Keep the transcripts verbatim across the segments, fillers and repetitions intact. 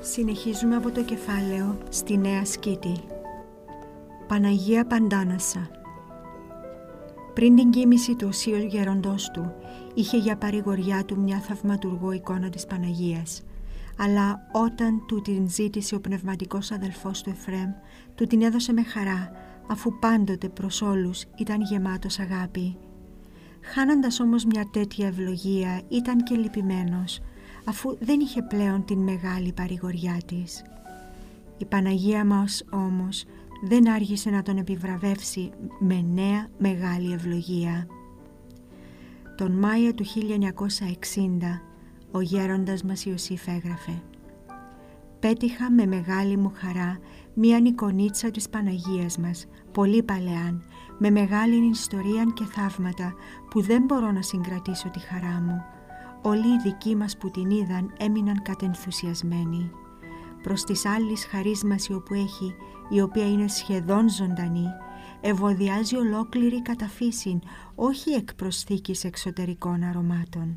Συνεχίζουμε από το κεφάλαιο στη Νέα Σκήτη. Παναγία Παντάνασα. Πριν την κοίμηση του οσίου γέροντός του, είχε για παρηγοριά του μια θαυματουργό εικόνα της Παναγίας. Αλλά όταν του την ζήτησε ο πνευματικός αδελφός του Εφραίμ, του την έδωσε με χαρά, αφού πάντοτε προς όλους ήταν γεμάτος αγάπη. Χάνοντας όμως μια τέτοια ευλογία, ήταν και λυπημένος, αφού δεν είχε πλέον την μεγάλη παρηγοριά της. Η Παναγία μας όμως δεν άργησε να τον επιβραβεύσει με νέα μεγάλη ευλογία. Τον Μάιο του χίλια εννιακόσια εξήντα ο γέροντας μας Ιωσήφ έγραφε: «Πέτυχα με μεγάλη μου χαρά μίαν εικονίτσα της Παναγίας μας, πολύ παλαιάν, με μεγάλη ιστορία και θαύματα που δεν μπορώ να συγκρατήσω τη χαρά μου. Όλοι οι δικοί μας που την είδαν έμειναν κατενθουσιασμένοι. Προς της άλλης χαρίσμαση όπου έχει, η οποία είναι σχεδόν ζωντανή, ευωδιάζει ολόκληρη κατά φύσιν, όχι εκ προσθήκης εξωτερικών αρωμάτων».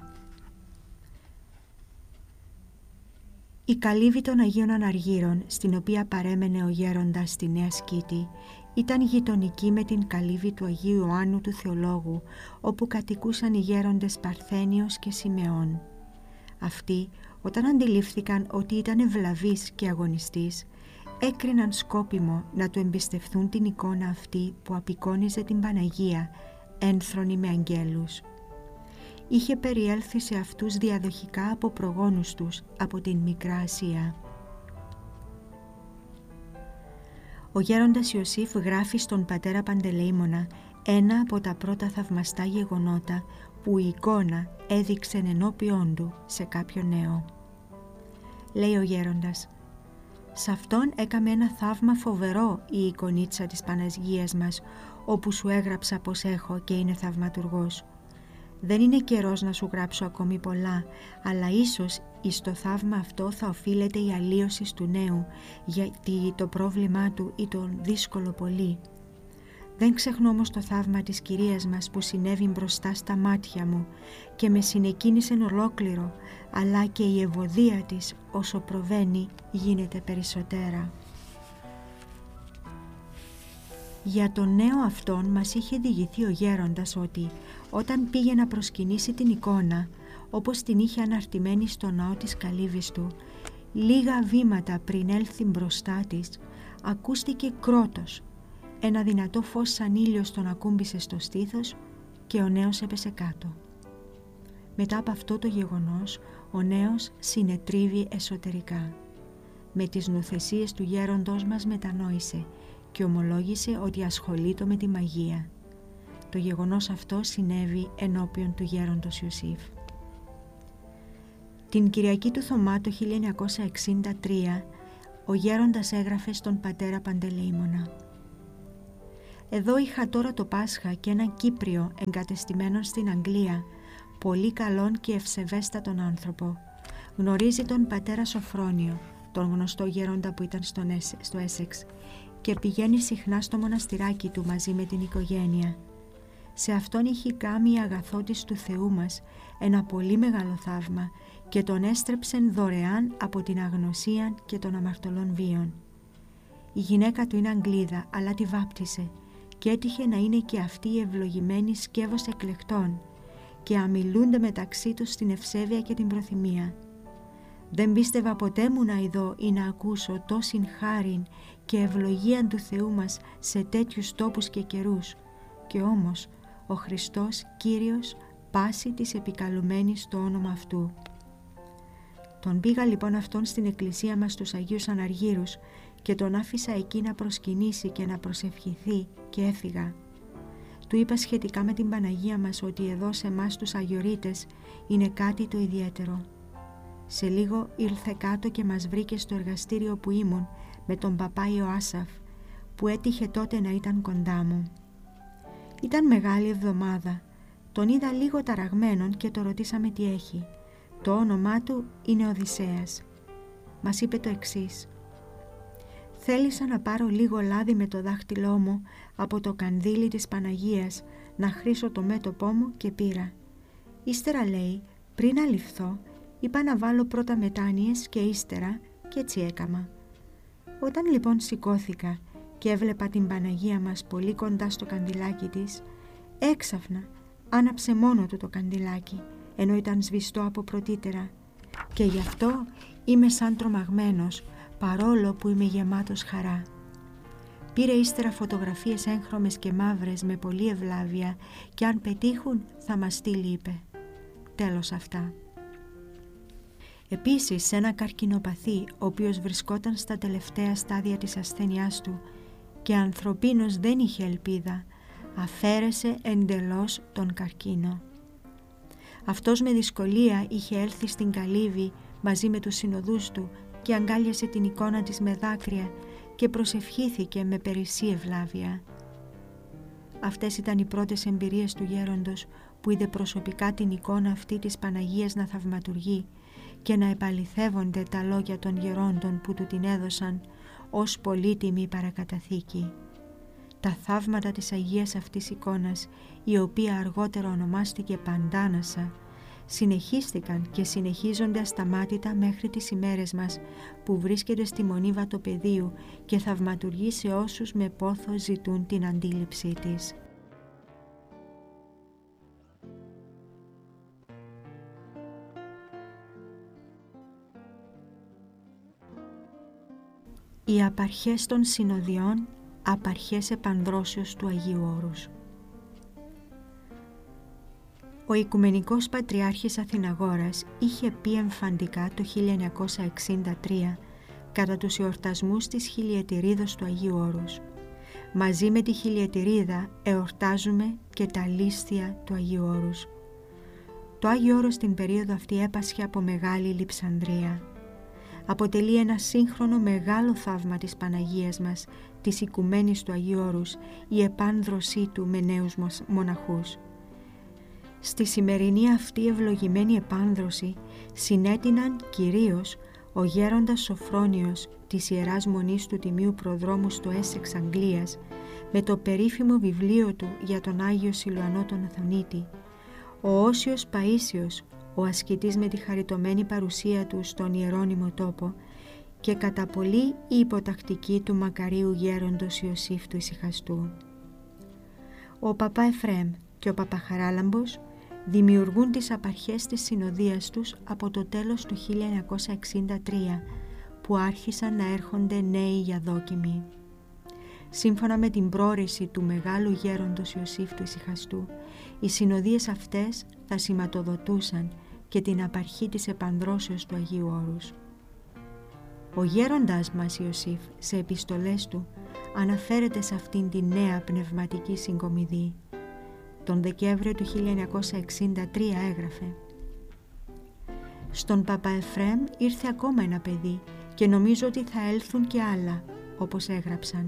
Η καλύβη των Αγίων Αναργύρων, στην οποία παρέμενε ο γέροντας στη Νέα Σκήτη, ήταν γειτονική με την καλύβη του Αγίου Ιωάννου του Θεολόγου, όπου κατοικούσαν οι γέροντες Παρθένιος και Σιμεών. Αυτοί, όταν αντιλήφθηκαν ότι ήταν ευλαβής και αγωνιστής, έκριναν σκόπιμο να του εμπιστευθούν την εικόνα αυτή που απεικόνιζε την Παναγία, ένθρονη με αγγέλους. Είχε περιέλθει σε αυτούς διαδοχικά από προγόνους τους από την Μικρά Ασία. Ο γέροντας Ιωσήφ γράφει στον πατέρα Παντελεήμονα ένα από τα πρώτα θαυμαστά γεγονότα που η εικόνα έδειξε ενώπιον του σε κάποιον νέο. Λέει ο γέροντας: «Σ' αυτόν έκαμε ένα θαύμα φοβερό η εικονίτσα της Παναγίας μας, όπου σου έγραψα πως έχω και είναι θαυματουργός. Δεν είναι καιρός να σου γράψω ακόμη πολλά, αλλά ίσως εις το θαύμα αυτό θα οφείλεται η αλλίωση του νέου, γιατί το πρόβλημά του ήταν δύσκολο πολύ. Δεν ξεχνώ όμως το θαύμα της Κυρίας μας που συνέβη μπροστά στα μάτια μου και με συνεκίνησε ολόκληρο, αλλά και η ευωδία της όσο προβαίνει γίνεται περισσότερα». Για τον νέο αυτόν μας είχε διηγηθεί ο γέροντας ότι όταν πήγε να προσκυνήσει την εικόνα, όπως την είχε αναρτημένη στο ναό της καλύβης του, λίγα βήματα πριν έλθει μπροστά της, ακούστηκε κρότος. Ένα δυνατό φως σαν ήλιος τον ακούμπησε στο στήθος και ο νέος έπεσε κάτω. Μετά από αυτό το γεγονός, ο νέος συνετρίβει εσωτερικά. Με τις νουθεσίες του γέροντος μας μετανόησε και ομολόγησε ότι ασχολείται με τη μαγεία. Το γεγονός αυτό συνέβη ενώπιον του γέροντος Ιωσήφ. Την Κυριακή του Θωμά το χίλια εννιακόσια εξήντα τρία ο γέροντας έγραφε στον πατέρα Παντελεήμονα: «Εδώ είχα τώρα το Πάσχα και έναν Κύπριο εγκατεστημένο στην Αγγλία, πολύ καλόν και ευσεβέστατον άνθρωπο. Γνωρίζει τον πατέρα Σοφρόνιο, τον γνωστό γέροντα που ήταν στο Έσεξ, και πηγαίνει συχνά στο μοναστηράκι του μαζί με την οικογένεια. Σε αυτόν είχε κάνει η αγαθότης του Θεού μας ένα πολύ μεγάλο θαύμα και τον έστρεψεν δωρεάν από την αγνωσία και των αμαρτωλών βίων. Η γυναίκα του είναι Αγγλίδα, αλλά τη βάπτισε και έτυχε να είναι και αυτή η ευλογημένη σκεύος εκλεκτών και αμιλούνται μεταξύ τους στην ευσέβεια και την προθυμία. Δεν πίστευα ποτέ μου να ειδώ ή να ακούσω τόσην χάριν και ευλογίαν του Θεού μας σε τέτοιους τόπους και καιρούς, και όμως ο Χριστός Κύριος πάση της επικαλουμένης το όνομα αυτού». Τον πήγα λοιπόν αυτόν στην εκκλησία μας στους Αγίους Αναργύρους και τον άφησα εκεί να προσκυνήσει και να προσευχηθεί και έφυγα. Του είπα σχετικά με την Παναγία μας ότι εδώ σε εμάς τους Αγιορείτες είναι κάτι το ιδιαίτερο. Σε λίγο ήλθε κάτω και μας βρήκε στο εργαστήριο που ήμουν με τον παπά Ιωάσαφ, που έτυχε τότε να ήταν κοντά μου. Ήταν μεγάλη εβδομάδα. Τον είδα λίγο ταραγμένον και το ρωτήσαμε τι έχει. Το όνομά του είναι Οδυσσέας. Μας είπε το εξής: «Θέλησα να πάρω λίγο λάδι με το δάχτυλό μου από το κανδύλι της Παναγίας, να χρήσω το μέτωπό μου και πήρα. Ύστερα, λέει, πριν αληφθώ, είπα να βάλω πρώτα μετάνοιες και ύστερα και έτσι έκαμα. Όταν λοιπόν σηκώθηκα και έβλεπα την Παναγία μας πολύ κοντά στο καντιλάκι της, έξαφνα άναψε μόνο του το καντιλάκι, ενώ ήταν σβηστό από πρωτήτερα, και γι' αυτό είμαι σαν τρομαγμένος, παρόλο που είμαι γεμάτος χαρά. Πήρε ύστερα φωτογραφίες έγχρωμες και μαύρες με πολλή ευλάβεια και αν πετύχουν θα μας στείλει, είπε. Τέλος αυτά. Επίσης, σε ένα καρκινοπαθή, ο οποίος βρισκόταν στα τελευταία στάδια της ασθένειάς του και ανθρωπίνος δεν είχε ελπίδα, αφαίρεσε εντελώς τον καρκίνο. Αυτός με δυσκολία είχε έλθει στην καλύβη μαζί με τους συνοδούς του και αγκάλιασε την εικόνα της με δάκρυα και προσευχήθηκε με περισσή ευλάβεια. Αυτές ήταν οι πρώτες εμπειρίες του γέροντος που είδε προσωπικά την εικόνα αυτή της Παναγίας να θαυματουργεί και να επαληθεύονται τα λόγια των γερόντων που του την έδωσαν ως πολύτιμη παρακαταθήκη. Τα θαύματα της Αγίας αυτής εικόνας, η οποία αργότερα ονομάστηκε Παντάνασα, συνεχίστηκαν και συνεχίζονται ασταμάτητα μέχρι τις ημέρες μας, που βρίσκεται στη Μονή Βατοπεδίου και θαυματουργεί σε όσους με πόθο ζητούν την αντίληψή της. Οι απαρχές των συνοδιών, απαρχές επανδρώσεως του Αγίου Όρους. Ο Οικουμενικός Πατριάρχης Αθηναγόρας είχε πει εμφαντικά το χίλια εννιακόσια εξήντα τρία κατά τους εορτασμούς της χιλιετηρίδος του Αγίου Όρους. Μαζί με τη χιλιετηρίδα εορτάζουμε και τα λίσθια του Αγίου Όρους. Το Άγιο Όρος την περίοδο αυτή έπασχε από μεγάλη λειψανδρία. Αποτελεί ένα σύγχρονο μεγάλο θαύμα της Παναγίας μας, της οικουμένης του Αγίου Όρους, η επάνδρωσή του με νέους μοναχούς. Στη σημερινή αυτή ευλογημένη επάνδρωση συνέτειναν κυρίως ο γέροντας Σοφρόνιος της Ιεράς Μονής του Τιμίου Προδρόμου στο Έσεξ Αγγλίας με το περίφημο βιβλίο του για τον Άγιο Σιλουανό τον Αθωνίτη, ο Όσιος Παΐσιος, ο ασκητής με τη χαριτωμένη παρουσία του στον ιερώνυμο τόπο και κατά πολύ η υποτακτική του μακαρίου γέροντος Ιωσήφ του Ησυχαστού. Ο Παπά Εφραίμ και ο Παπαχαράλαμπος δημιουργούν τις απαρχές της συνοδείας τους από το τέλος του χίλια εννιακόσια εξήντα τρία, που άρχισαν να έρχονται νέοι για δόκιμοι. Σύμφωνα με την πρόρηση του μεγάλου γέροντος Ιωσήφ του Ησυχαστού, οι συνοδείες αυτές θα σηματοδοτούσαν και την απαρχή της επανδρώσεως του Αγίου Όρους. Ο γέροντας μας Ιωσήφ σε επιστολές του αναφέρεται σε αυτήν την νέα πνευματική συγκομιδή. Τον Δεκέμβριο του χίλια εννιακόσια εξήντα τρία έγραφε: «Στον Παπά Εφραίμ ήρθε ακόμα ένα παιδί και νομίζω ότι θα έλθουν και άλλα, όπως έγραψαν».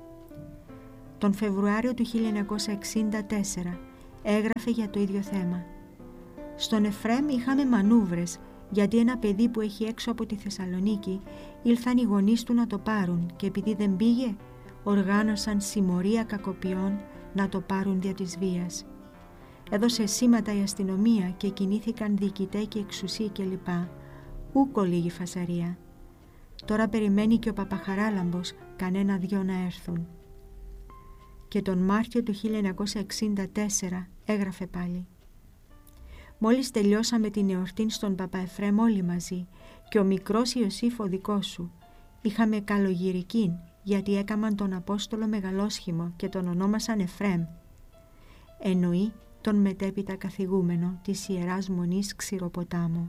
Τον Φεβρουάριο του χίλια εννιακόσια εξήντα τέσσερα έγραφε για το ίδιο θέμα: «Στον Εφραίμ είχαμε μανούβρες, γιατί ένα παιδί που έχει έξω από τη Θεσσαλονίκη ήλθαν οι γονείς του να το πάρουν και επειδή δεν πήγε, οργάνωσαν συμμορία κακοποιών να το πάρουν δια της βίας. Έδωσε σήματα η αστυνομία και κινήθηκαν διοικητέ και εξουσία κλπ. Ούκο λίγη φασαρία. Τώρα περιμένει και ο Παπαχαράλαμπος κανένα δυο να έρθουν». Και τον Μάρτιο του χίλια εννιακόσια εξήντα τέσσερα έγραφε πάλι: «Μόλις τελειώσαμε την εορτήν στον Παπά Εφραίμ όλοι μαζί και ο μικρός Ιωσήφ ο δικός σου, είχαμε καλογυρικήν, γιατί έκαμαν τον Απόστολο μεγαλόσχημο και τον ονόμασαν Εφραίμ». Εννοεί τον μετέπειτα καθηγούμενο της Ιεράς Μονής Ξηροποτάμου.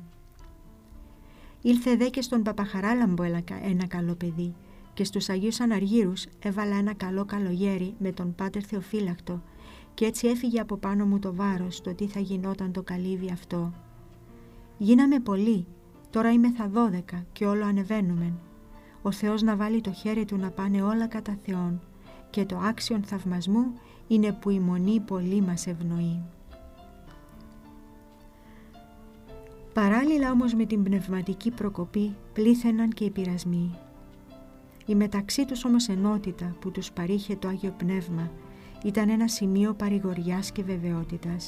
Ήλθε δε και στον Παπαχαράλαμπο ένα καλό παιδί και στους Αγίους Αναργύρους έβαλα ένα καλό καλογέρι με τον Πάτερ Θεοφύλακτο και έτσι έφυγε από πάνω μου το βάρος το τι θα γινόταν το καλύβι αυτό. Γίναμε πολλοί, τώρα είμαι θα δώδεκα και όλο ανεβαίνουμε. Ο Θεός να βάλει το χέρι του να πάνε όλα κατά Θεόν και το άξιον θαυμασμού είναι που η Μονή πολύ μας ευνοεί». Παράλληλα όμως με την πνευματική προκοπή πλήθαιναν και οι πειρασμοί. Η μεταξύ τους όμως ενότητα που τους παρήχε το Άγιο Πνεύμα ήταν ένα σημείο παρηγοριάς και βεβαιότητας.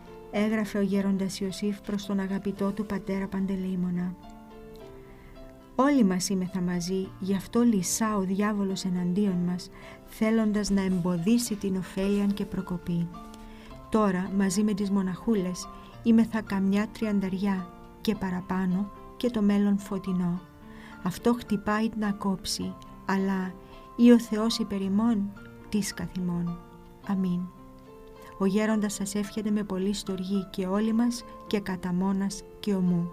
Έγραφε ο γέροντας Ιωσήφ προς τον αγαπητό του πατέρα Παντελεήμονα: Όλοι μας είμεθα μαζί, γι' αυτό λυσά ο διάβολος εναντίον μας, θέλοντας να εμποδίσει την ωφέλιαν και προκοπή. Τώρα, μαζί με τις μοναχούλες, είμεθα καμιά τριανταριά και παραπάνω και το μέλλον φωτεινό. Αυτό χτυπάει να κόψει, αλλά ή ο Θεός υπερ ημών, τις καθημών. Αμήν. Ο γέροντας σας εύχεται με πολύ στοργή και όλοι μας και κατά μόνας και ομού.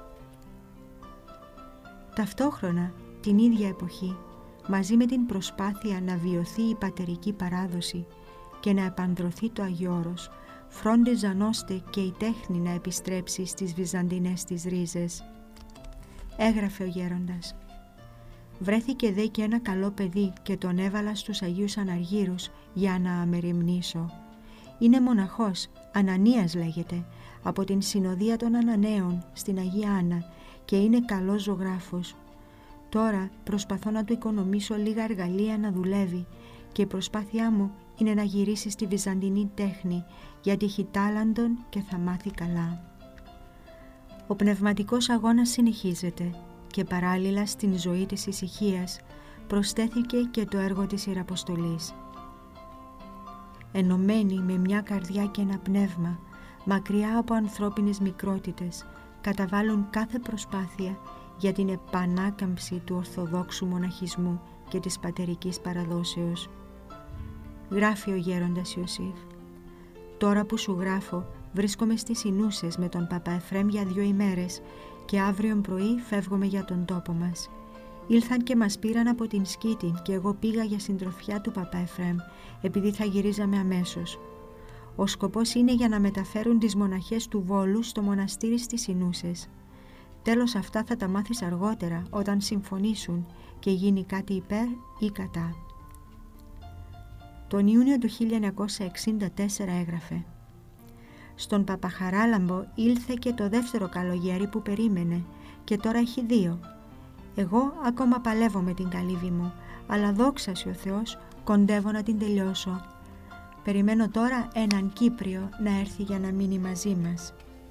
Ταυτόχρονα, την ίδια εποχή, μαζί με την προσπάθεια να βιωθεί η πατερική παράδοση και να επαντρωθεί το Αγιώρος, φρόντιζαν ώστε και η τέχνη να επιστρέψει στις βυζαντινές της ρίζες. Έγραφε ο γέροντας: «Βρέθηκε δε και ένα καλό παιδί και τον έβαλα στους Αγίους Αναργύρους για να αμεριμνήσω. Είναι μοναχός, Ανανίας λέγεται, από την Συνοδεία των Ανανέων στην Αγία Άννα και είναι καλός ζωγράφος. Τώρα προσπαθώ να του οικονομήσω λίγα εργαλεία να δουλεύει και η προσπάθειά μου είναι να γυρίσει στη βυζαντινή τέχνη, γιατί έχει τάλαντον και θα μάθει καλά». Ο πνευματικός αγώνας συνεχίζεται και παράλληλα στην ζωή της ησυχίας προσθέθηκε και το έργο της Ιεραποστολής. Ενωμένοι με μια καρδιά και ένα πνεύμα, μακριά από ανθρώπινες μικρότητες, καταβάλουν κάθε προσπάθεια για την επανάκαμψη του Ορθοδόξου μοναχισμού και της πατερικής παραδόσεως. Γράφει ο γέροντας Ιωσήφ: «Τώρα που σου γράφω, βρίσκομαι στις Ινούσες με τον Παπά Εφραίμ για δύο ημέρες και αύριον πρωί φεύγουμε για τον τόπο μας. Ήλθαν και μας πήραν από την Σκήτη και εγώ πήγα για συντροφιά του Παπά Εφραίμ, επειδή θα γυρίζαμε αμέσως. Ο σκοπός είναι για να μεταφέρουν τις μοναχές του Βόλου στο μοναστήρι στις Ινούσες. Τέλος αυτά θα τα μάθεις αργότερα, όταν συμφωνήσουν και γίνει κάτι υπέρ ή κατά». Τον Ιούνιο του χίλια εννιακόσια εξήντα τέσσερα έγραφε: «Στον Παπαχαράλαμπο ήλθε και το δεύτερο καλογέρι που περίμενε και τώρα έχει δύο. Εγώ ακόμα παλεύω με την καλύβη μου, αλλά δόξα σοι ο Θεός, κοντεύω να την τελειώσω. Περιμένω τώρα έναν Κύπριο να έρθει για να μείνει μαζί μας».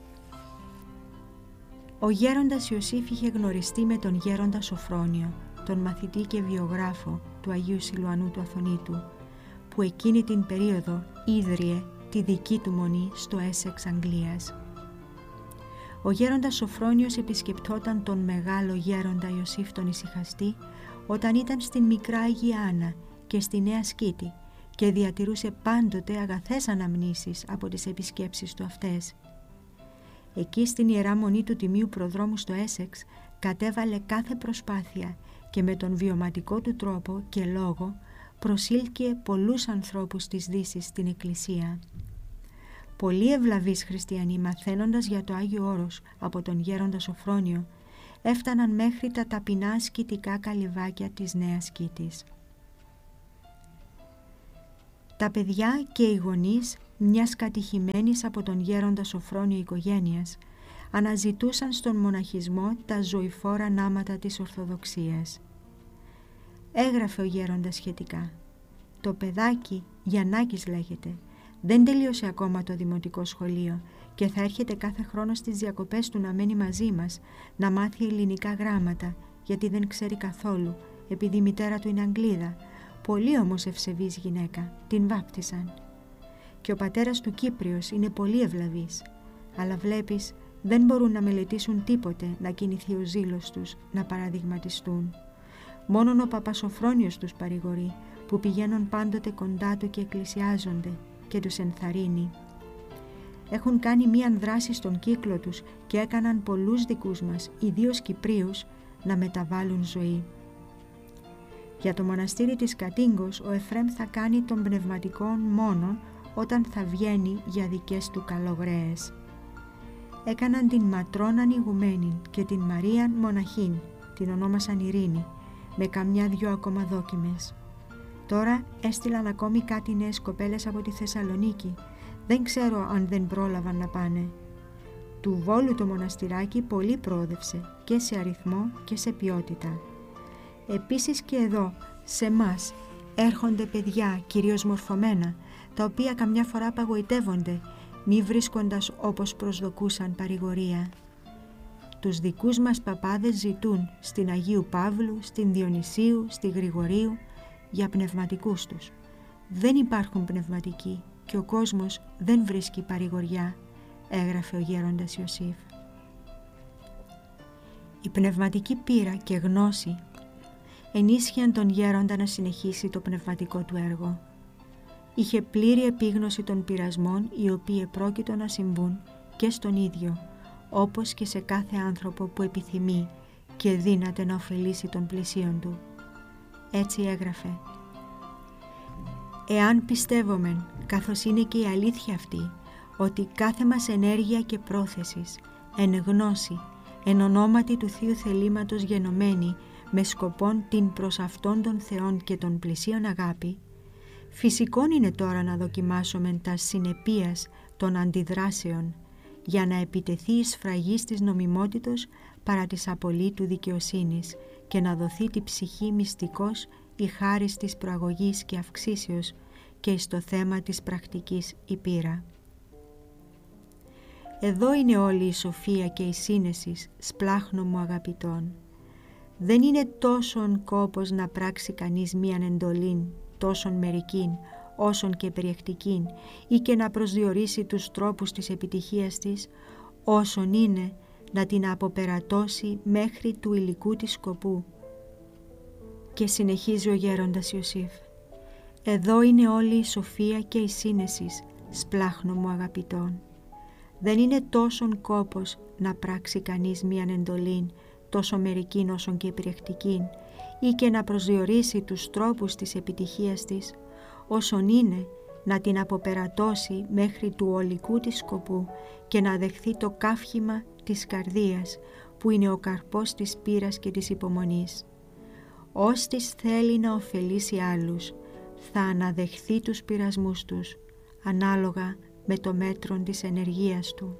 Ο γέροντας Ιωσήφ είχε γνωριστεί με τον γέροντα Σοφρόνιο, τον μαθητή και βιογράφο του Αγίου Σιλουανού του Αθωνήτου, που εκείνη την περίοδο ίδρυε τη δική του μονή στο Έσεξ Αγγλίας. Ο γέροντας Σοφρόνιος επισκεπτόταν τον μεγάλο γέροντα Ιωσήφ τον Ησυχαστή όταν ήταν στην Μικρά Αγία Άννα και στη Νέα Σκήτη και διατηρούσε πάντοτε αγαθές αναμνήσεις από τις επισκέψεις του αυτές. Εκεί στην Ιερά Μονή του Τιμίου Προδρόμου στο Έσεξ κατέβαλε κάθε προσπάθεια και με τον βιωματικό του τρόπο και λόγο προσήλκε πολλούς ανθρώπους της Δύσης στην Εκκλησία. Πολλοί ευλαβείς χριστιανοί, μαθαίνοντας για το Άγιο Όρος από τον γέροντα Σοφρόνιο, έφταναν μέχρι τα ταπεινά σκητικά καλυβάκια της Νέας Σκήτης. Τα παιδιά και οι γονείς μιας κατηχημένης από τον γέροντα Σοφρόνιο οικογένειας αναζητούσαν στον μοναχισμό τα ζωηφόρα νάματα της Ορθοδοξίας. Έγραφε ο γέροντας σχετικά: «Το παιδάκι, Γιαννάκης λέγεται, δεν τελείωσε ακόμα το δημοτικό σχολείο και θα έρχεται κάθε χρόνο στις διακοπές του να μένει μαζί μας, να μάθει ελληνικά γράμματα, γιατί δεν ξέρει καθόλου, επειδή η μητέρα του είναι Αγγλίδα. Πολύ όμως ευσεβής γυναίκα, την βάπτισαν. Και ο πατέρας του Κύπριος είναι πολύ ευλαβής, αλλά βλέπεις δεν μπορούν να μελετήσουν τίποτε να κινηθεί ο ζήλος τους, να παραδειγματιστούν. Μόνον ο Παπασοφρόνιος τους παρηγορεί, που πηγαίνουν πάντοτε κοντά του και εκκλησιάζονται και τους ενθαρρύνει. Έχουν κάνει μίαν δράση στον κύκλο τους και έκαναν πολλούς δικούς μας, ιδίως Κυπρίους, να μεταβάλουν ζωή. Για το μοναστήρι της Κατίγκος ο Εφραίμ θα κάνει τον πνευματικό μόνον όταν θα βγαίνει για δικές του καλογραίες. Έκαναν την Ματρώναν ηγουμένην και την Μαρίαν μοναχήν, την ονόμασαν Ειρήνη, με καμιά δυο ακόμα δόκιμες. Τώρα έστειλαν ακόμη κάτι νέες κοπέλες από τη Θεσσαλονίκη. Δεν ξέρω αν δεν πρόλαβαν να πάνε. Του Βόλου το μοναστηράκι πολύ προόδευσε και σε αριθμό και σε ποιότητα. Επίσης και εδώ, σε μας, έρχονται παιδιά κυρίως μορφωμένα, τα οποία καμιά φορά απαγοητεύονται, μη βρίσκοντας όπως προσδοκούσαν παρηγορία. τους δικούς μας παπάδες ζητούν στην Αγίου Παύλου, στην Διονυσίου, στη Γρηγορίου για πνευματικούς τους. Δεν υπάρχουν πνευματικοί και ο κόσμος δεν βρίσκει παρηγοριά, έγραφε ο γέροντας Ιωσήφ. Η πνευματική πείρα και γνώση ενίσχυαν τον γέροντα να συνεχίσει το πνευματικό του έργο. Είχε πλήρη επίγνωση των πειρασμών οι οποίοι επρόκειτο να συμβούν και στον ίδιο, όπως και σε κάθε άνθρωπο που επιθυμεί και δύναται να ωφελήσει τον πλησίον του. Έτσι έγραφε: «Εάν πιστεύομεν, καθώς είναι και η αλήθεια αυτή, ότι κάθε μας ενέργεια και πρόθεσης, εν γνώση, εν ονόματι του Θείου θελήματος γενομένη, με σκοπόν την προς αυτόν των Θεών και των πλησίων αγάπη, φυσικόν είναι τώρα να δοκιμάσομεν τα συνεπίας των αντιδράσεων, για να επιτεθεί η σφραγής της νομιμότητος παρά της απολύτου δικαιοσύνης και να δοθεί τη ψυχή μυστικός η χάρις της προαγωγής και αυξήσεως και στο θέμα της πρακτικής η πείρα. Εδώ είναι όλη η σοφία και η σύνεσης, σπλάχνο μου αγαπητών. Δεν είναι τόσον κόπος να πράξει κανείς μίαν εντολήν, τόσον μερικήν, όσον και περιεκτικήν, ή και να προσδιορίσει τους τρόπους της επιτυχίας της, όσον είναι να την αποπερατώσει μέχρι του υλικού της σκοπού. Και συνεχίζει ο γέροντας Ιωσήφ: «Εδώ είναι όλη η σοφία και η σύνεσης, σπλάχνο μου αγαπητών. Δεν είναι τόσον κόπος να πράξει κανείς μίαν εντολήν, τόσο μερικήν όσον και περιεκτικήν, ή και να προσδιορίσει τους τρόπους της επιτυχίας της, όσον είναι να την αποπερατώσει μέχρι του ολικού της σκοπού και να δεχθεί το καύχημα της καρδίας, που είναι ο καρπός της πείρας και της υπομονής. Όστις θέλει να ωφελήσει άλλους, θα αναδεχθεί τους πειρασμούς τους, ανάλογα με το μέτρο της ενεργείας του».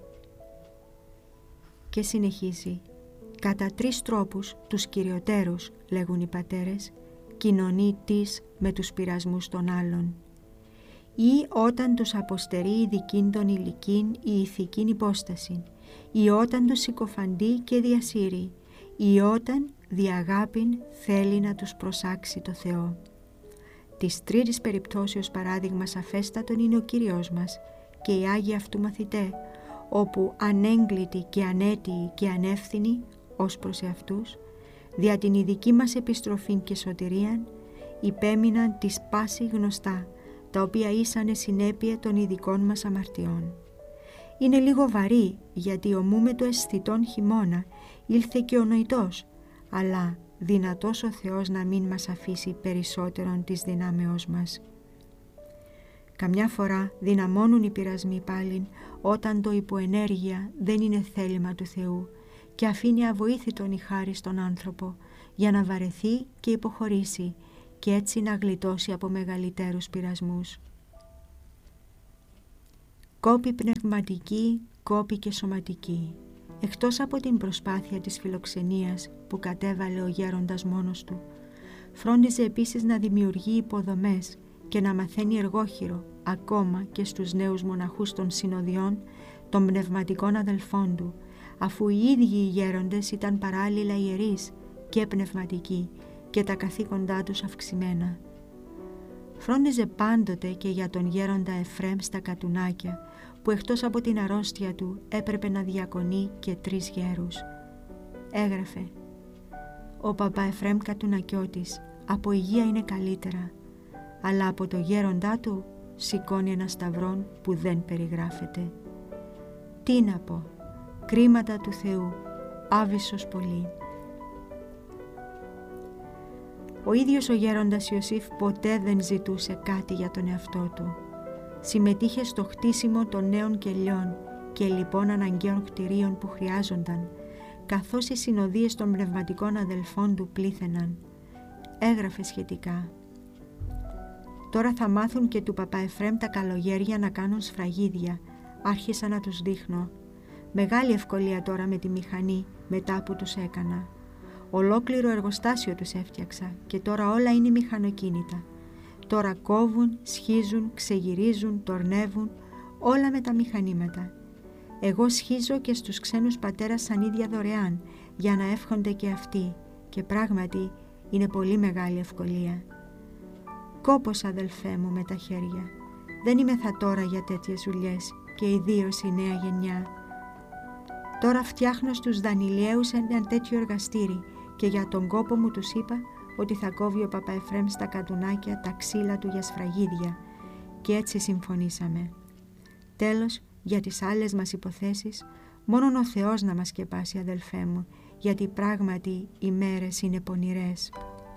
Και συνεχίζει: «Κατά τρεις τρόπους, τους κυριωτέρους, λέγουν οι πατέρες, κοινωνεί της με τους πειρασμούς των άλλων. Ή όταν τους αποστερεί η δικήν των ηλικήν η ηθικήν υπόσταση, ή όταν τους συκοφαντεί και διασύρει, ή όταν δι' αγάπην θέλει να τους προσάξει το Θεό. Της τρίτης περιπτώσεως παράδειγμα σαφέστατον είναι ο Κύριος μας και οι Άγιοι αυτού μαθητέ, όπου ανέγκλητοι και ανέτοιοι και ανεύθυνοι ως προς εαυτούς, δια την ειδική μας επιστροφήν και σωτηρίαν, υπέμειναν της πάση γνωστά, τα οποία ήσανε συνέπεια των ειδικών μας αμαρτιών. Είναι λίγο βαρύ, γιατί ομού το αισθητόν χειμώνα ήλθε και ο νοητός, αλλά δυνατός ο Θεός να μην μας αφήσει περισσότερον της δυνάμεώς μας. Καμιά φορά δυναμώνουν οι πειρασμοί πάλιν, όταν το υποενέργεια δεν είναι θέλημα του Θεού και αφήνει αβοήθητον η χάρη στον άνθρωπο για να βαρεθεί και υποχωρήσει και έτσι να γλιτώσει από μεγαλύτερους πειρασμούς. Κόπη πνευματική, κόπη και σωματική. Εκτός από την προσπάθεια της φιλοξενίας που κατέβαλε ο γέροντας μόνος του, φρόντιζε επίσης να δημιουργεί υποδομές και να μαθαίνει εργόχειρο ακόμα και στους νέους μοναχούς των συνοδιών των πνευματικών αδελφών του, αφού οι ίδιοι οι γέροντες ήταν παράλληλα ιερείς και πνευματικοί και τα καθήκοντά τους αυξημένα. Φρόντιζε πάντοτε και για τον γέροντα Εφραίμ στα Κατουνάκια, που εκτός από την αρρώστια του έπρεπε να διακονεί και τρεις γέρους. Έγραφε: «Ο παπά Εφραίμ Κατουνακιώτης από υγεία είναι καλύτερα, αλλά από το γέροντά του σηκώνει ένα σταυρόν που δεν περιγράφεται. Τι να πω, κρίματα του Θεού, άβυσσος πολύ». Ο ίδιος ο γέροντας Ιωσήφ ποτέ δεν ζητούσε κάτι για τον εαυτό του. Συμμετείχε στο χτίσιμο των νέων κελιών και λοιπόν αναγκαίων κτηρίων που χρειάζονταν, καθώς οι συνοδείες των πνευματικών αδελφών του πλήθαιναν. Έγραφε σχετικά: «Τώρα θα μάθουν και του παπά Εφραίμ τα καλογέρια να κάνουν σφραγίδια, άρχισα να τους δείχνω. Μεγάλη ευκολία τώρα με τη μηχανή μετά που τους έκανα. Ολόκληρο εργοστάσιο τους έφτιαξα και τώρα όλα είναι μηχανοκίνητα. Τώρα κόβουν, σχίζουν, ξεγυρίζουν, τορνεύουν, όλα με τα μηχανήματα. Εγώ σχίζω και στους ξένους πατέρας σαν ίδια δωρεάν, για να εύχονται και αυτοί, και πράγματι είναι πολύ μεγάλη ευκολία. Κόπος, αδελφέ μου, με τα χέρια. Δεν είμαι θα τώρα για τέτοιες δουλειές, και ιδίως η νέα γενιά. Τώρα φτιάχνω στους Δανιλιαίους ένα τέτοιο εργαστήρι, και για τον κόπο μου τους είπα ότι θα κόβει ο Παπαεφρέμ στα κατουνάκια τα ξύλα του για σφραγίδια, και έτσι συμφωνήσαμε. Τέλος, για τις άλλες μας υποθέσεις, μόνον ο Θεός να μας σκεπάσει, αδελφέ μου, γιατί πράγματι οι μέρες είναι πονηρές.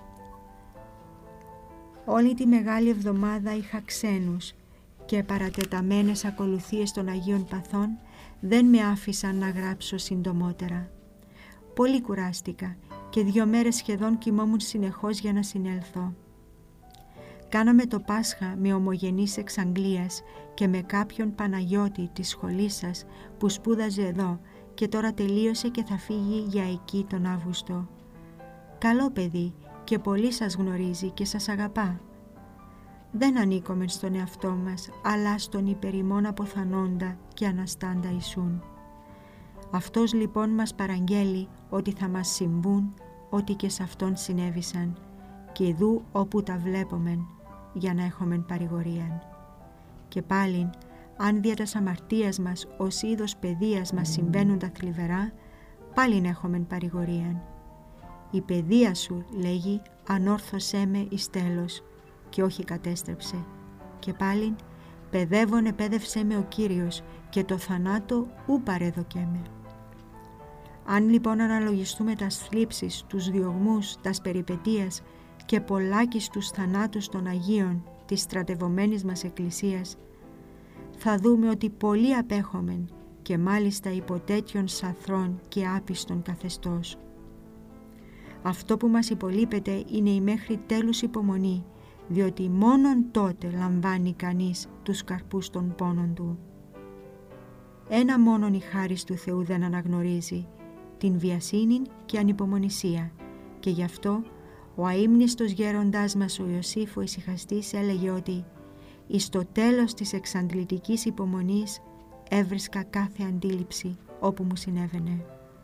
Όλη τη Μεγάλη Εβδομάδα είχα ξένους και παρατεταμένες ακολουθίες των Αγίων Παθών δεν με άφησαν να γράψω συντομότερα. Πολύ κουράστηκα και δύο μέρες σχεδόν κοιμόμουν συνεχώς για να συνέλθω. Κάναμε το Πάσχα με ομογενείς εξ Αγγλίας και με κάποιον Παναγιώτη της σχολής σας που σπούδαζε εδώ και τώρα τελείωσε και θα φύγει για εκεί τον Αύγουστο. Καλό παιδί και πολύ σας γνωρίζει και σας αγαπά. Δεν ανήκομεν στον εαυτό μας, αλλά στον υπερημών αποθανόντα και αναστάντα Ιησούν. Αυτός λοιπόν μας παραγγέλει ότι θα μας συμβούν ό,τι και σε αυτόν συνέβησαν, και ειδού όπου τα βλέπομεν, για να έχομεν παρηγορίαν. Και πάλιν, αν δια τας αμαρτίας μας ως είδος παιδείας μας συμβαίνουν τα θλιβερά, πάλιν έχομεν παρηγορίαν. Η παιδεία σου, λέγει, ανόρθωσέ με εις τέλος, και όχι κατέστρεψε. Και πάλιν, παιδεύον επέδευσέ με ο Κύριος, και το θανάτο ου παρέδοκέ με. Αν λοιπόν αναλογιστούμε τας θλίψεις, τους διωγμούς, τας περιπετίας και πολλάκις τους θανάτους των Αγίων της στρατευομένης μας Εκκλησίας, θα δούμε ότι πολύ απέχομεν και μάλιστα υπό τέτοιων σαθρών και άπιστον καθεστώς. Αυτό που μας υπολείπεται είναι η μέχρι τέλους υπομονή, διότι μόνον τότε λαμβάνει κανείς τους καρπούς των πόνων του. Ένα μόνον η χάρις του Θεού δεν αναγνωρίζει, την βιασύνη και ανυπομονησία, και γι' αυτό ο αείμνηστος γέροντάς μας ο Ιωσήφ ο ησυχαστής έλεγε ότι «Εις το τέλος της εξαντλητικής υπομονής έβρισκα κάθε αντίληψη όπου μου συνέβαινε».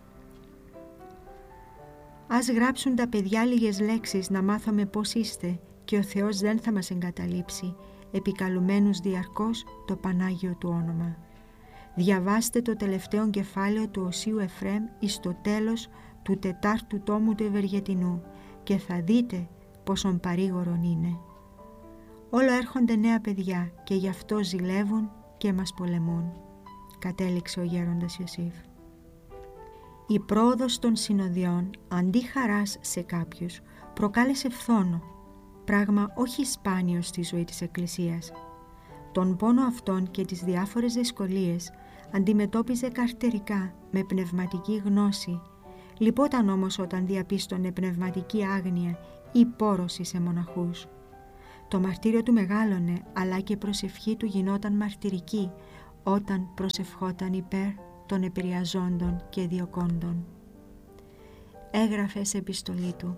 Ας γράψουν τα παιδιά λίγες λέξεις να μάθουμε πώς είστε και ο Θεός δεν θα μας εγκαταλείψει, επικαλουμένους διαρκώς το Πανάγιο του όνομα. Διαβάστε το τελευταίο κεφάλαιο του Οσίου Εφραίμ εις το τέλος του τετάρτου τόμου του Ευεργετινού και θα δείτε πόσον παρήγορον είναι. Όλο έρχονται νέα παιδιά και γι' αυτό ζηλεύουν και μας πολεμούν, κατέληξε ο γέροντας Ιωσήφ. Η πρόοδος των συνοδιών αντί χαράς σε κάποιους προκάλεσε φθόνο, πράγμα όχι σπάνιο στη ζωή της Εκκλησίας. Τον πόνο αυτόν και τις διάφορες δυσκολίες αντιμετώπιζε καρτερικά με πνευματική γνώση. Λυπόταν όμως όταν διαπίστωνε πνευματική άγνοια ή πόρωση σε μοναχούς. Το μαρτύριο του μεγάλωνε, αλλά και η προσευχή του γινόταν μαρτυρική όταν προσευχόταν υπέρ των επηρεαζόντων και διωκόντων. Έγραφε σε επιστολή του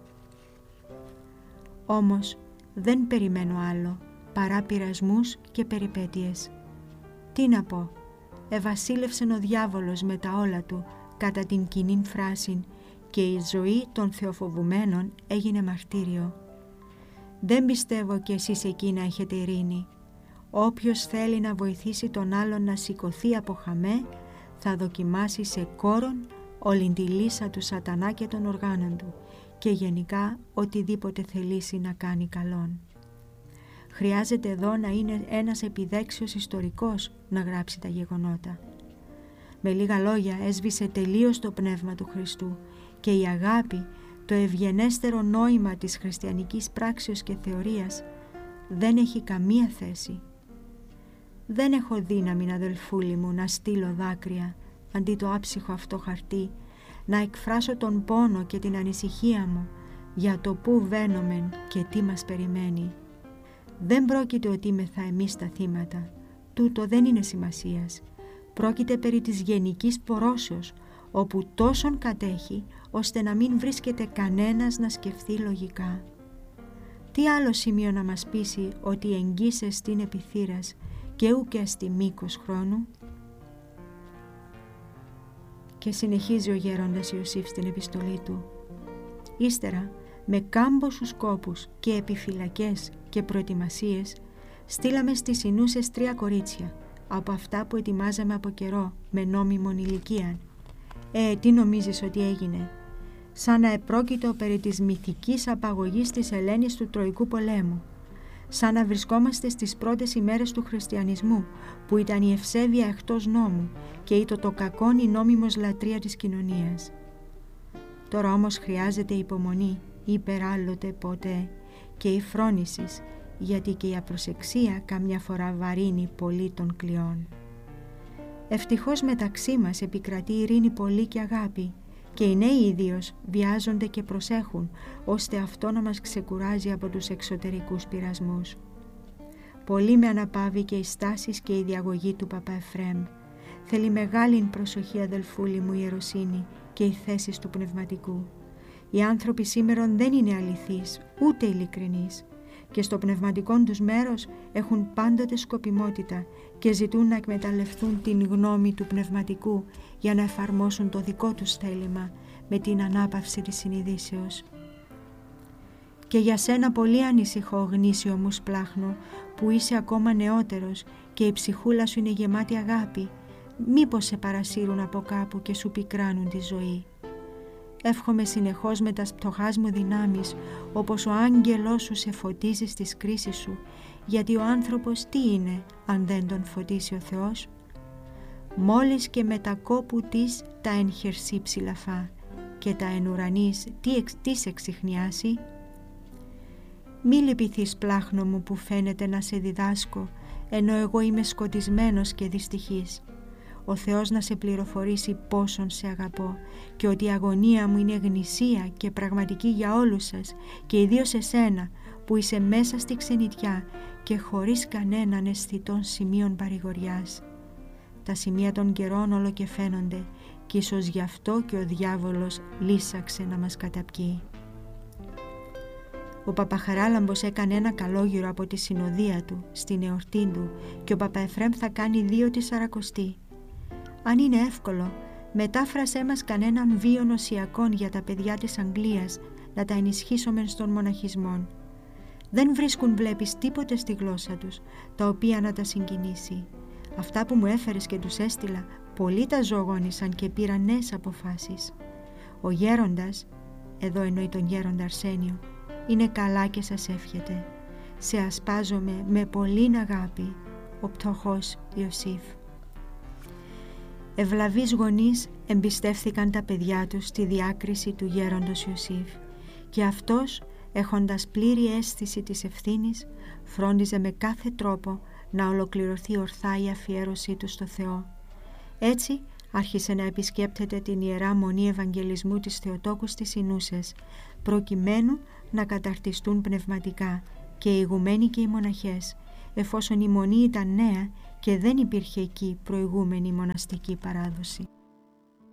«Όμως δεν περιμένω άλλο παρά πειρασμούς και περιπέτειες. Τι να πω, ευασίλευσεν ο διάβολος με τα όλα του κατά την κοινήν φράσιν και η ζωή των θεοφοβουμένων έγινε μαρτύριο. Δεν πιστεύω κι εσείς εκεί να έχετε ειρήνη. Όποιος θέλει να βοηθήσει τον άλλον να σηκωθεί από χαμέ, θα δοκιμάσει σε κόρον όλην τη λύσα του σατανά και των οργάνων του και γενικά οτιδήποτε θελήσει να κάνει καλόν. Χρειάζεται εδώ να είναι ένας επιδέξιος ιστορικός να γράψει τα γεγονότα. Με λίγα λόγια έσβησε τελείως το πνεύμα του Χριστού και η αγάπη, το ευγενέστερο νόημα της χριστιανικής πράξεως και θεωρίας δεν έχει καμία θέση. Δεν έχω δύναμη, αδελφούλη μου, να στείλω δάκρυα αντί το άψυχο αυτό χαρτί, να εκφράσω τον πόνο και την ανησυχία μου για το πού βαίνομεν και τι μας περιμένει. Δεν πρόκειται ότι είμεθα εμείς τα θύματα, τούτο δεν είναι σημασίας. Πρόκειται περί της γενικής πορώσεως, όπου τόσον κατέχει, ώστε να μην βρίσκεται κανένας να σκεφτεί λογικά. Τι άλλο σημείο να μας πείσει ότι εγγύσαι στην επιθύρας και ούκε asti μήκος χρόνου? Και συνεχίζει ο γέροντας Ιωσήφ στην επιστολή του. Ύστερα, με κάμποσους κόπους και επιφυλακές και προετοιμασίες, στείλαμε στις Συνούσες τρία κορίτσια, από αυτά που ετοιμάζαμε από καιρό, με νόμιμον ηλικίαν. Ε, τι νομίζεις ότι έγινε? Σαν να επρόκειτο περί της μυθικής απαγωγής της Ελένης του Τροϊκού πολέμου. Σαν να βρισκόμαστε στις πρώτες ημέρες του χριστιανισμού, που ήταν η ευσέβεια εκτός νόμου και ήτο το κακόν η νόμιμος λατρεία της κοινωνίας. Τώρα όμως χρειάζεται υπομονή, υπεράλλοτε ποτέ, και η φρόνησης, γιατί και η απροσεξία καμιά φορά βαρύνει πολύ των κλειών. Ευτυχώς μεταξύ μας επικρατεί ειρήνη πολύ και αγάπη, και οι νέοι ιδίως βιάζονται και προσέχουν, ώστε αυτό να μας ξεκουράζει από τους εξωτερικούς πειρασμούς. Πολύ με αναπαύει και οι στάσεις και η διαγωγή του Παπά Εφραίμ. Θέλει μεγάλη προσοχή, αδελφούλη μου, η ιεροσύνη και οι θέσεις του πνευματικού. Οι άνθρωποι σήμερα δεν είναι αληθείς, ούτε ειλικρινείς, και στο πνευματικό τους μέρος έχουν πάντοτε σκοπιμότητα και ζητούν να εκμεταλλευτούν την γνώμη του πνευματικού για να εφαρμόσουν το δικό τους θέλημα με την ανάπαυση της συνειδήσεως. Και για σένα πολύ ανησυχώ, γνήσιο μου σπλάχνο, που είσαι ακόμα νεότερος και η ψυχούλα σου είναι γεμάτη αγάπη. Μήπως σε παρασύρουν από κάπου και σου πικράνουν τη ζωή? Εύχομαι συνεχώς με τα πτωχάς μου δυνάμεις, όπως ο άγγελός σου σε φωτίζει στις κρίσεις σου, γιατί ο άνθρωπος τι είναι αν δεν τον φωτίσει ο Θεός? Μόλις και με τα κόπου της τα εν χερσί ψηλαφά και τα εν ουρανής τι, εξ, τι σε ξυχνιάσει? Μη λυπηθείς, πλάχνο μου, που φαίνεται να σε διδάσκω, ενώ εγώ είμαι σκοτισμένος και δυστυχής. Ο Θεός να σε πληροφορήσει πόσον σε αγαπώ και ότι η αγωνία μου είναι γνησία και πραγματική για όλους σας και ιδίως εσένα που είσαι μέσα στη ξενιτιά και χωρίς κανέναν αισθητών σημείων παρηγοριάς. Τα σημεία των καιρών όλο και φαίνονται και ίσως γι' αυτό και ο διάβολος λύσαξε να μας καταπιεί. Ο Παπαχαράλαμπος έκανε ένα καλόγυρο από τη συνοδεία του στην εορτή του και ο Παπα Εφραίμ θα κάνει δύο τη Σαρακοστή. Αν είναι εύκολο, μετάφρασέ μας κανέναν βίο νοσιακών για τα παιδιά της Αγγλίας, να τα ενισχύσομεν στον μοναχισμό. Δεν βρίσκουν, βλέπεις, τίποτε στη γλώσσα τους, τα οποία να τα συγκινήσει. Αυτά που μου έφερες και τους έστειλα, πολλοί τα ζωγόνησαν και πήραν νέες αποφάσεις. Ο γέροντας, εδώ εννοεί τον γέροντα Αρσένιο, είναι καλά και σας εύχεται. Σε ασπάζομαι με πολλήν αγάπη, ο πτωχός Ιωσήφ. Ευλαβείς γονείς εμπιστεύθηκαν τα παιδιά τους στη διάκριση του γέροντος Ιωσήφ και αυτός, έχοντας πλήρη αίσθηση της ευθύνης, φρόντιζε με κάθε τρόπο να ολοκληρωθεί ορθά η αφιέρωσή του στο Θεό. Έτσι άρχισε να επισκέπτεται την Ιερά Μονή Ευαγγελισμού της Θεοτόκου στις Συνούσες, προκειμένου να καταρτιστούν πνευματικά και οι ηγουμένοι και οι μοναχές, εφόσον η μονή ήταν νέα και δεν υπήρχε εκεί προηγούμενη μοναστική παράδοση.